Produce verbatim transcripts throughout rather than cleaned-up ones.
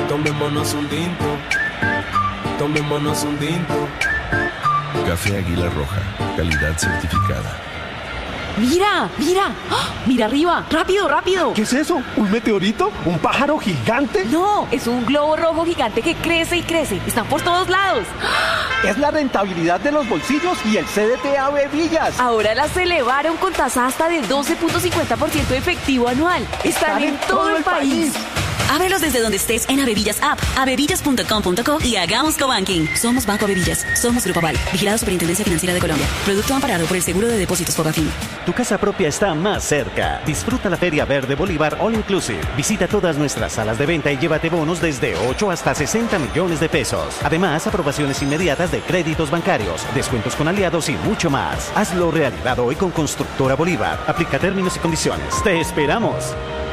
Tomémonos un tinto, tomémonos un tinto. Café Águila Roja, calidad certificada. ¡Mira! ¡Mira! ¡Ah! ¡Mira arriba! ¡Rápido, rápido! ¿Qué es eso? ¿Un meteorito? ¿Un pájaro gigante? No, es un globo rojo gigante que crece y crece. Están por todos lados. Es la rentabilidad de los bolsillos y el C D T Avevillas. Ahora las elevaron con tasa hasta de doce punto cincuenta por ciento efectivo anual. Están, Están en, en todo, todo el país. país. Ábrelos desde donde estés en Avevillas App, avevillas punto com punto co y hagamos cobanking. Somos Banco Avevillas. Somos Grupo Aval. Vigilado Superintendencia Financiera de Colombia. Producto amparado por el Seguro de Depósitos Fogafín. Tu casa propia está más cerca. Disfruta la Feria Verde Bolívar All Inclusive. Visita todas nuestras salas de venta y llévate bonos desde ocho hasta sesenta millones de pesos. Además, aprobaciones inmediatas de créditos bancarios, descuentos con aliados y mucho más. Hazlo realidad hoy con Constructora Bolívar. Aplica términos y condiciones. ¡Te esperamos!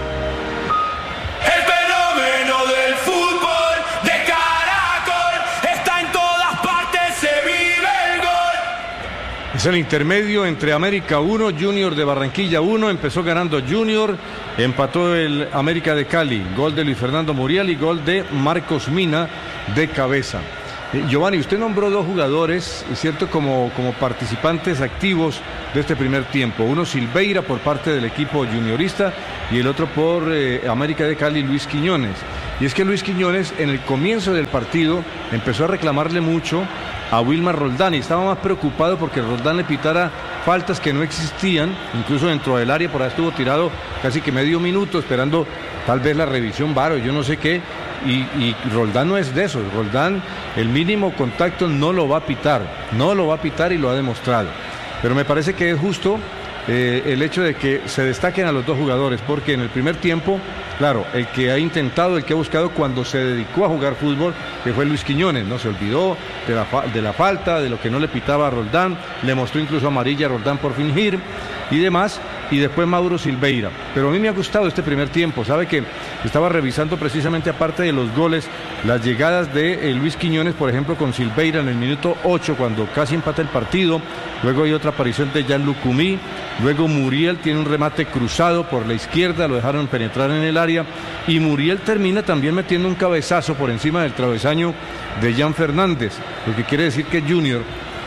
Es el intermedio entre América uno, Junior de Barranquilla uno. Empezó ganando Junior, empató el América de Cali. Gol de Luis Fernando Muriel y gol de Marcos Mina de cabeza. Eh, Giovanni, usted nombró dos jugadores, ¿cierto?, como, como participantes activos de este primer tiempo. Uno Silveira por parte del equipo juniorista y el otro por eh, América de Cali, Luis Quiñones. Y es que Luis Quiñones en el comienzo del partido empezó a reclamarle mucho a Wilmar Roldán y estaba más preocupado porque Roldán le pitara faltas que no existían, incluso dentro del área. Por ahí estuvo tirado casi que medio minuto esperando tal vez la revisión V A R o yo no sé qué, y, y Roldán no es de eso. Roldán el mínimo contacto no lo va a pitar, no lo va a pitar y lo ha demostrado. Pero me parece que es justo eh, el hecho de que se destaquen a los dos jugadores, porque en el primer tiempo, claro, el que ha intentado, el que ha buscado cuando se dedicó a jugar fútbol, que fue Luis Quiñones, no se olvidó de la, de la falta, de lo que no le pitaba a Roldán, le mostró incluso amarilla a Roldán por fingir y demás, y después Mauro Silveira. Pero a mí me ha gustado este primer tiempo. Sabe que estaba revisando precisamente, aparte de los goles, las llegadas de eh, Luis Quiñones, por ejemplo, con Silveira en el minuto ocho, cuando casi empata el partido. Luego hay otra aparición de Jan Lucumí. Luego Muriel tiene un remate cruzado por la izquierda, lo dejaron penetrar en el área. Y Muriel termina también metiendo un cabezazo por encima del travesaño de Jan Fernández. Lo que quiere decir que Junior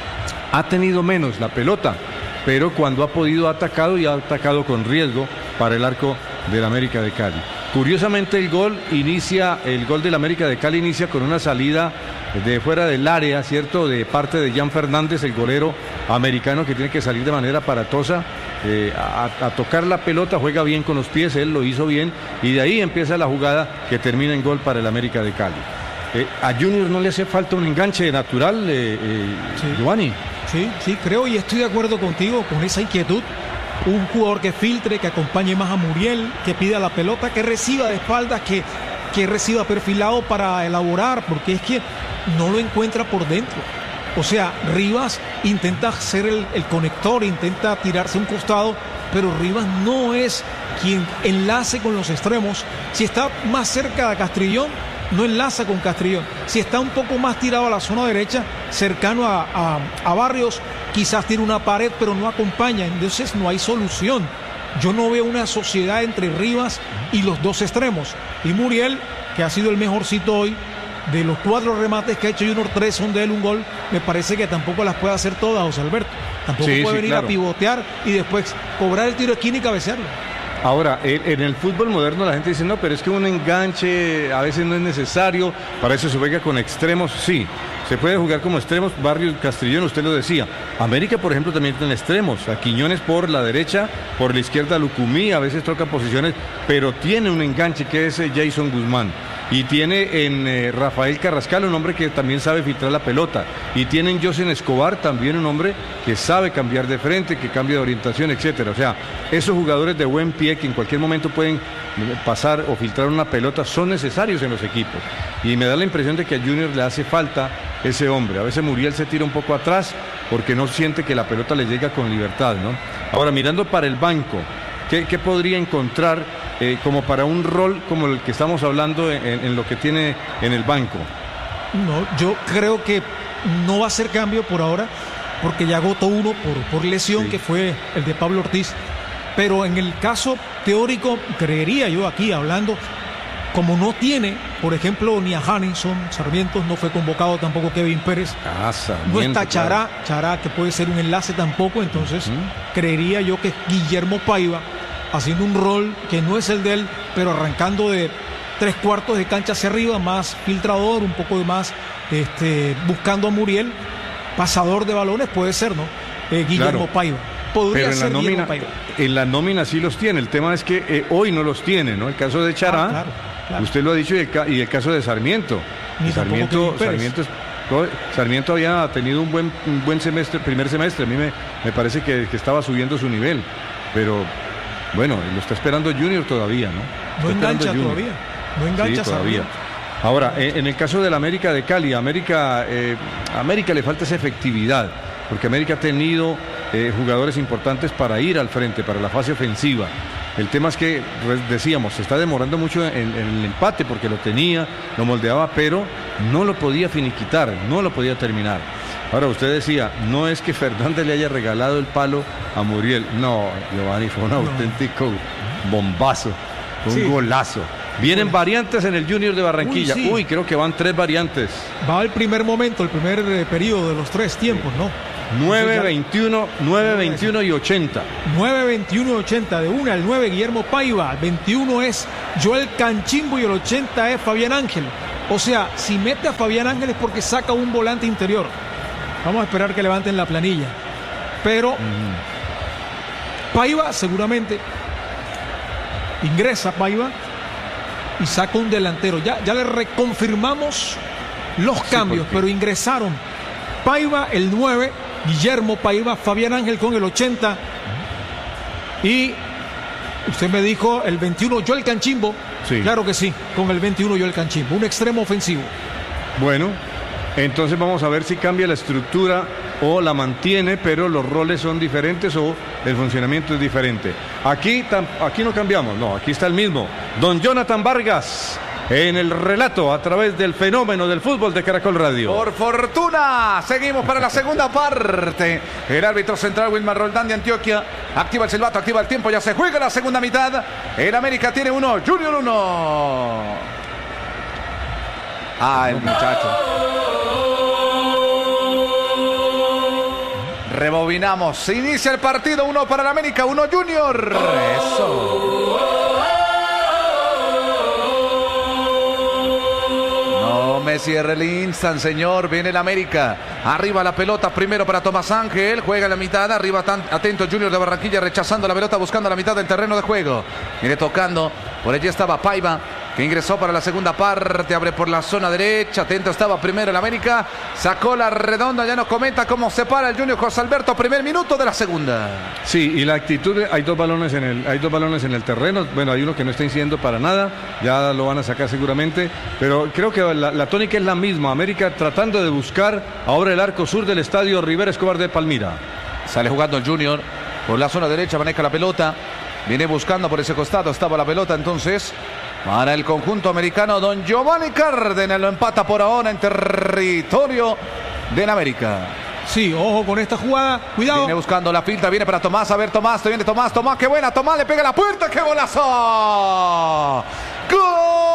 ha tenido menos la pelota, pero cuando ha podido ha atacado y ha atacado con riesgo para el arco del América de Cali. Curiosamente el gol inicia, el gol del América de Cali inicia con una salida de fuera del área, ¿cierto?, de parte de Jan Fernández, el golero americano, que tiene que salir de manera aparatosa eh, a, a tocar la pelota, juega bien con los pies, él lo hizo bien, y de ahí empieza la jugada que termina en gol para el América de Cali. Eh, a Junior no le hace falta un enganche natural, eh, eh, sí. Giovanni. Sí, sí, creo y estoy de acuerdo contigo con esa inquietud. Un jugador que filtre, que acompañe más a Muriel, que pida la pelota, que reciba de espaldas, que, que reciba perfilado para elaborar, porque es que no lo encuentra por dentro. O sea, Rivas intenta ser el, el conector, intenta tirarse a un costado, pero Rivas no es quien enlace con los extremos. Si está más cerca de Castrillón, no enlaza con Castrillón. Si está un poco más tirado a la zona derecha, cercano a, a, a Barrios, quizás tiene una pared, pero no acompaña. Entonces no hay solución. Yo no veo una sociedad entre Rivas y los dos extremos. Y Muriel, que ha sido el mejorcito hoy, de los cuatro remates que ha hecho Junior, tres son de él, un gol. Me parece que tampoco las puede hacer todas, José Alberto. Tampoco sí, puede sí, venir claro. a pivotear y después cobrar el tiro de esquina y cabecearlo. Ahora, en el fútbol moderno la gente dice, no, pero es que un enganche a veces no es necesario, para eso se juega con extremos. Sí, se puede jugar como extremos, Barrios, Castrillón, usted lo decía. América, por ejemplo, también tiene extremos, a Quiñones por la derecha, por la izquierda Lucumí, a veces toca posiciones, pero tiene un enganche que es Jason Guzmán. Y tiene en eh, Rafael Carrascal, un hombre que también sabe filtrar la pelota. Y tiene en Josen Escobar, también un hombre que sabe cambiar de frente, que cambia de orientación, etcétera. O sea, esos jugadores de buen pie que en cualquier momento pueden pasar o filtrar una pelota son necesarios en los equipos. Y me da la impresión de que a Junior le hace falta ese hombre. A veces Muriel se tira un poco atrás porque no siente que la pelota le llega con libertad, ¿no? Ahora, mirando para el banco, ¿qué, qué podría encontrar Eh, como para un rol como el que estamos hablando en, en lo que tiene en el banco? No, yo creo que no va a ser cambio por ahora, porque ya agotó uno por, por lesión, sí. que fue el de Pablo Ortiz. Pero en el caso teórico, creería yo aquí hablando, como no tiene Por ejemplo, ni a Hanninson, Sarmiento, no fue convocado tampoco Kevin Pérez. Ah, no está Chará, claro. Chará, que puede ser un enlace tampoco. Entonces, ¿Mm? creería yo que Guillermo Paiva, haciendo un rol que no es el de él, pero arrancando de tres cuartos de cancha hacia arriba, más filtrador, un poco de más, este, buscando a Muriel, pasador de balones, puede ser, ¿no? Eh, Guillermo claro. Paiva. Podría pero en ser la nómina, Paiva. En la nómina sí los tiene. El tema es que eh, hoy no los tiene, ¿no? El caso de Chará, ah, claro, claro. usted lo ha dicho, y el, ca y el caso de Sarmiento. Ni Sarmiento, Sarmiento, Sarmiento había tenido un buen, un buen semestre, primer semestre. A mí me, me parece que, que estaba subiendo su nivel. Pero bueno, lo está esperando Junior todavía, ¿no? No engancha todavía. No engancha sí, todavía. Ahora, en, en el caso del América de Cali, América, eh, América le falta esa efectividad, porque América ha tenido eh, jugadores importantes para ir al frente, para la fase ofensiva. El tema es que, decíamos, se está demorando mucho en, en el empate, porque lo tenía, lo moldeaba, pero no lo podía finiquitar, no lo podía terminar. Ahora, usted decía, no es que Fernández le haya regalado el palo a Muriel. No, Giovanni, fue un no. auténtico bombazo, un sí. golazo. Vienen variantes en el Junior de Barranquilla. Uy, sí. Uy, creo que van tres variantes. Va el primer momento, el primer eh, periodo de los tres tiempos, ¿no? nueve, veintiuno, nueve, veintiuno y ochenta. nueve, veintiuno y ochenta. De una al nueve, Guillermo Paiva. El veintiuno es Joel Canchimbo y el ochenta es Fabián Ángel. O sea, si mete a Fabián Ángel es porque saca un volante interior. Vamos a esperar que levanten la planilla. Pero mm. Paiva seguramente ingresa Paiva y saca un delantero. Ya, ya le reconfirmamos los cambios, sí, pero ingresaron Paiva, el nueve, Guillermo Paiva, Fabián Ángel con el ochenta. Y usted me dijo el veintiuno, Joel Canchimbo. Sí. Claro que sí, con el veintiuno, Joel Canchimbo. Un extremo ofensivo. Bueno, entonces vamos a ver si cambia la estructura o la mantiene, pero los roles son diferentes o el funcionamiento es diferente. Aquí, aquí no cambiamos, no, aquí está el mismo. Don Jonathan Vargas en el relato a través del fenómeno del fútbol de Caracol Radio. Por fortuna, seguimos para la segunda parte. El árbitro central Wilmar Roldán de Antioquia activa el silbato, activa el tiempo, ya se juega la segunda mitad. El América tiene uno, Junior uno. Ah, el muchacho. Rebobinamos, inicia el partido, uno para el América, uno Junior. Eso. No me cierre el instant, señor. Viene el América. Arriba la pelota, primero para Tomás Ángel. Juega en la mitad, arriba tan, atento Junior de Barranquilla, rechazando la pelota, buscando la mitad del terreno de juego. Viene tocando, por allí estaba Paiva, que ingresó para la segunda parte, abre por la zona derecha, atento estaba primero el América, sacó la redonda, ya nos comenta cómo se para el Junior José Alberto, primer minuto de la segunda. Sí, y la actitud, hay dos balones en el, hay dos balones en el terreno, bueno, hay uno que no está incidiendo para nada, ya lo van a sacar seguramente, pero creo que la, la tónica es la misma, América tratando de buscar ahora el arco sur del estadio Rivera Escobar de Palmira. Sale jugando el Junior, por la zona derecha maneja la pelota, viene buscando por ese costado, estaba la pelota entonces. Para el conjunto americano, don Giovanni Cárdenas lo empata por ahora en territorio del América. Sí, ojo con esta jugada, cuidado. Viene buscando la pinta, viene para Tomás, a ver Tomás, viene Tomás, Tomás, qué buena, Tomás le pega la puerta, qué golazo. ¡Gol!